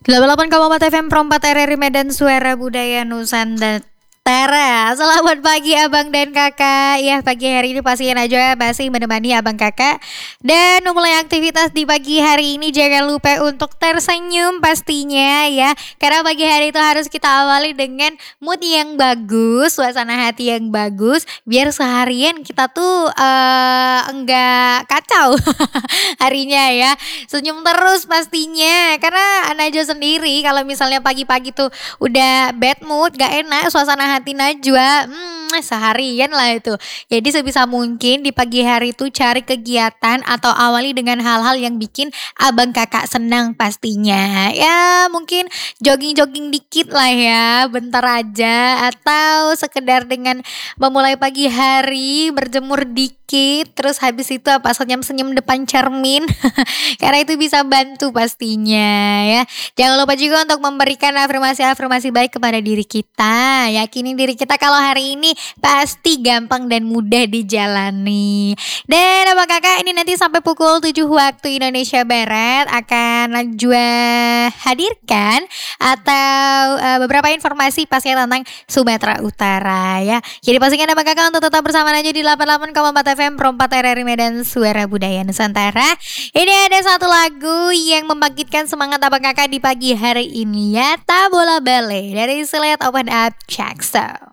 88,4 FM Perompat RRI Medan Suara Budaya Nusantara. Selamat pagi abang dan kakak. Ya, pagi hari ini pastikan aja masih menemani abang kakak dan memulai aktivitas di pagi hari ini. Jangan lupa untuk tersenyum pastinya ya, karena pagi hari itu harus kita awali dengan mood yang bagus, suasana hati yang bagus, biar seharian kita tuh enggak kacau harinya ya. Senyum terus pastinya, karena Najwa sendiri kalau misalnya pagi-pagi tuh udah bad mood, gak enak suasana hati Najwa, seharian lah itu. Jadi sebisa mungkin di pagi hari itu cari kegiatan atau awali dengan hal-hal yang bikin abang kakak senang pastinya. Ya mungkin jogging-jogging dikit lah ya, bentar aja, atau sekedar dengan memulai pagi hari berjemur dikit, terus habis itu apa, senyum-senyum depan cermin karena itu bisa bantu pastinya ya. Jangan lupa juga untuk memberikan afirmasi-afirmasi baik kepada diri kita. Yakinin diri kita kalau hari ini pasti gampang dan mudah dijalani. Dan apa kakak, ini nanti sampai pukul 7 waktu Indonesia Barat akan Najwa hadirkan atau beberapa informasi pastinya tentang Sumatera Utara ya. Jadi pastikan apa kakak untuk tetap bersama Najwa di 88,4 FM Perompat RRI Medan Suara Budaya Nusantara. Ini ada satu lagu yang membangkitkan semangat abang kakak di pagi hari ini ya. Tabola Bale dari Slate Open Up Jackson.